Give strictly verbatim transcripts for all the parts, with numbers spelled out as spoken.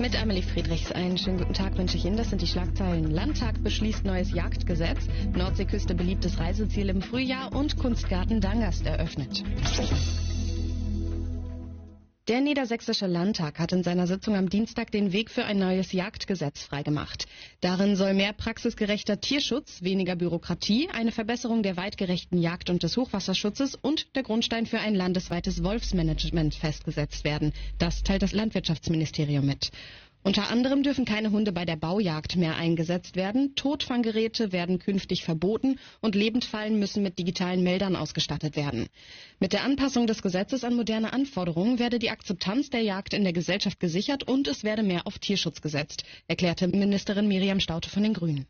Mit Amelie Friedrichs einen schönen guten Tag wünsche ich Ihnen. Das sind die Schlagzeilen. Landtag beschließt neues Jagdgesetz, Nordseeküste beliebtes Reiseziel im Frühjahr und Kunstgarten Dangast eröffnet. Der Niedersächsische Landtag hat in seiner Sitzung am Dienstag den Weg für ein neues Jagdgesetz freigemacht. Darin soll mehr praxisgerechter Tierschutz, weniger Bürokratie, eine Verbesserung der weitgerechten Jagd- und des Hochwasserschutzes und der Grundstein für ein landesweites Wolfsmanagement festgesetzt werden. Das teilt das Landwirtschaftsministerium mit. Unter anderem dürfen keine Hunde bei der Baujagd mehr eingesetzt werden, Totfanggeräte werden künftig verboten und Lebendfallen müssen mit digitalen Meldern ausgestattet werden. Mit der Anpassung des Gesetzes an moderne Anforderungen werde die Akzeptanz der Jagd in der Gesellschaft gesichert und es werde mehr auf Tierschutz gesetzt, erklärte Ministerin Miriam Staudte von den Grünen.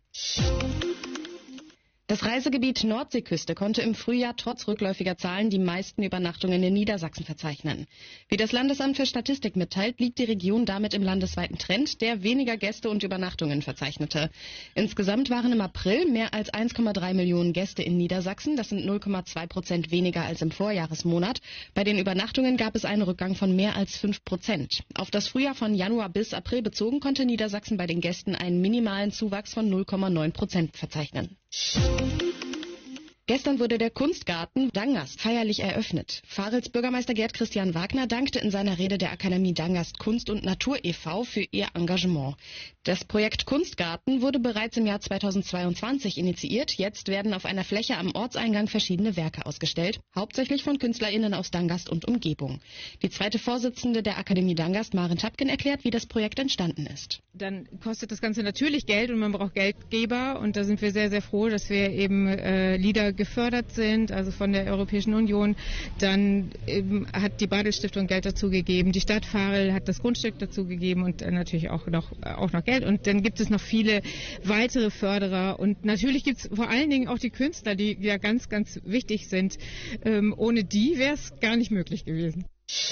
Das Reisegebiet Nordseeküste konnte im Frühjahr trotz rückläufiger Zahlen die meisten Übernachtungen in Niedersachsen verzeichnen. Wie das Landesamt für Statistik mitteilt, liegt die Region damit im landesweiten Trend, der weniger Gäste und Übernachtungen verzeichnete. Insgesamt waren im April mehr als eins Komma drei Millionen Gäste in Niedersachsen. Das sind null Komma zwei Prozent weniger als im Vorjahresmonat. Bei den Übernachtungen gab es einen Rückgang von mehr als fünf Prozent. Auf das Frühjahr von Januar bis April bezogen konnte Niedersachsen bei den Gästen einen minimalen Zuwachs von null Komma neun Prozent verzeichnen. Gestern wurde der Kunstgarten Dangast feierlich eröffnet. Varels Bürgermeister Gerd Christian Wagner dankte in seiner Rede der Akademie Dangast Kunst und Natur e V für ihr Engagement. Das Projekt Kunstgarten wurde bereits im Jahr zweitausendzweiundzwanzig initiiert. Jetzt werden auf einer Fläche am Ortseingang verschiedene Werke ausgestellt, hauptsächlich von KünstlerInnen aus Dangast und Umgebung. Die zweite Vorsitzende der Akademie Dangast, Maren Tapken, erklärt, wie das Projekt entstanden ist. Dann kostet das Ganze natürlich Geld und man braucht Geldgeber und da sind wir sehr, sehr froh, dass wir eben äh, Lieder gefördert sind, also von der Europäischen Union. Dann eben hat die Badel-Stiftung Geld dazu gegeben, die Stadt Varel hat das Grundstück dazu gegeben und äh, natürlich auch noch, auch noch Geld. Und dann gibt es noch viele weitere Förderer und natürlich gibt es vor allen Dingen auch die Künstler, die ja ganz, ganz wichtig sind. Ähm, ohne die wäre es gar nicht möglich gewesen.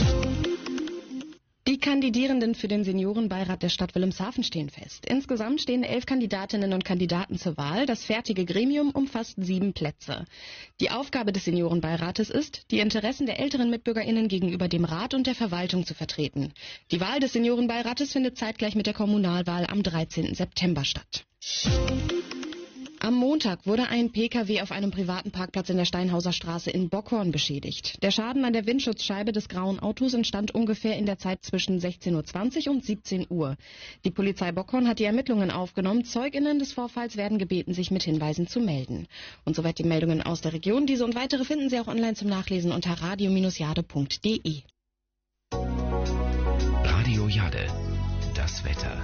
Die Kandidierenden für den Seniorenbeirat der Stadt Wilhelmshaven stehen fest. Insgesamt stehen elf Kandidatinnen und Kandidaten zur Wahl. Das fertige Gremium umfasst sieben Plätze. Die Aufgabe des Seniorenbeirates ist, die Interessen der älteren MitbürgerInnen gegenüber dem Rat und der Verwaltung zu vertreten. Die Wahl des Seniorenbeirates findet zeitgleich mit der Kommunalwahl am dreizehnten September statt. Am Montag wurde ein Pkw auf einem privaten Parkplatz in der Steinhauser Straße in Bockhorn beschädigt. Der Schaden an der Windschutzscheibe des grauen Autos entstand ungefähr in der Zeit zwischen sechzehn Uhr zwanzig und siebzehn Uhr. Die Polizei Bockhorn hat die Ermittlungen aufgenommen. ZeugInnen des Vorfalls werden gebeten, sich mit Hinweisen zu melden. Und soweit die Meldungen aus der Region. Diese und weitere finden Sie auch online zum Nachlesen unter radio Bindestrich jade Punkt de. Radio Jade, das Wetter.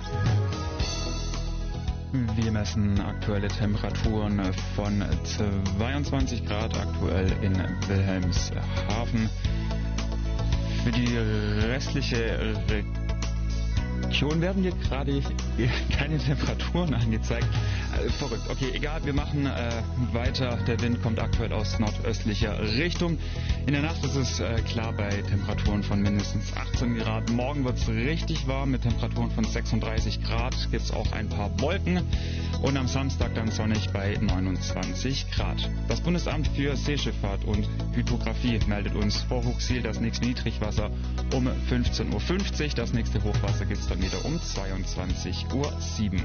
Wir messen aktuelle Temperaturen von zweiundzwanzig Grad aktuell in Wilhelmshaven. Für die restliche Region werden hier gerade keine Temperaturen angezeigt. Äh, verrückt. Okay, egal, wir machen äh, weiter. Der Wind kommt aktuell aus nordöstlicher Richtung. In der Nacht ist es äh, klar bei Temperaturen von mindestens achtzehn Grad. Morgen wird es richtig warm mit Temperaturen von sechsunddreißig Grad. Gibt es auch ein paar Wolken. Und am Samstag dann sonnig bei neunundzwanzig Grad. Das Bundesamt für Seeschifffahrt und Hydrographie meldet uns vor Huxil das nächste Niedrigwasser um fünfzehn Uhr fünfzig. Das nächste Hochwasser gibt es dann wieder um zweiundzwanzig Uhr sieben.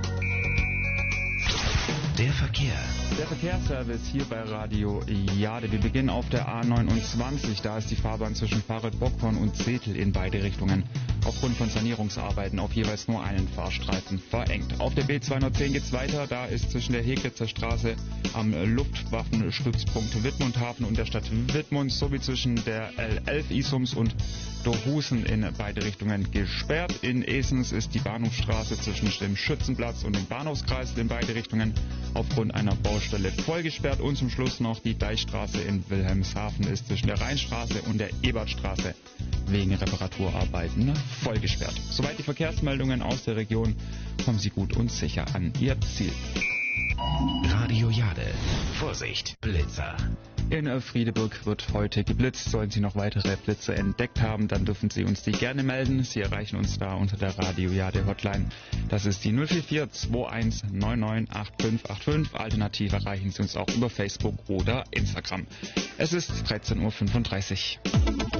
Der Verkehr. Der Verkehrsservice hier bei Radio Jade. Wir beginnen auf der A neunundzwanzig. Da ist die Fahrbahn zwischen Varel-Bockhorn und Zetel in beide Richtungen aufgrund von Sanierungsarbeiten auf jeweils nur einen Fahrstreifen verengt. Auf der B zweihundertzehn geht's weiter. Da ist zwischen der Hegritzer Straße am Luftwaffenstützpunkt Wittmundhafen und der Stadt Wittmund sowie zwischen der L elf Isums und Dorhusen in beide Richtungen gesperrt. In Esens ist die Bahnhofstraße zwischen dem Schützenplatz und dem Bahnhofskreis in beide Richtungen aufgrund einer Baustelle voll gesperrt. Und zum Schluss noch die Deichstraße in Wilhelmshaven ist zwischen der Rheinstraße und der Ebertstraße wegen Reparaturarbeiten voll gesperrt. Soweit die Verkehrsmeldungen aus der Region. Kommen Sie gut und sicher an Ihr Ziel. Radio Jade. Vorsicht, Blitzer. In Friedeburg wird heute geblitzt. Sollen Sie noch weitere Blitze entdeckt haben, dann dürfen Sie uns die gerne melden. Sie erreichen uns da unter der Radio Jade Hotline. Das ist die null vier vier zwei eins neun neun acht fünf acht fünf. Alternativ erreichen Sie uns auch über Facebook oder Instagram. Es ist dreizehn Uhr fünfunddreißig.